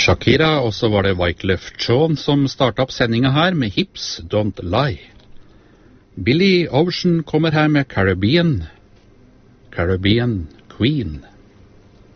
Shakira, og så var det Wyclef Jean som startet opp sendinga her med Hips Don't Lie. Billy Ocean kommer her med Caribbean Queen.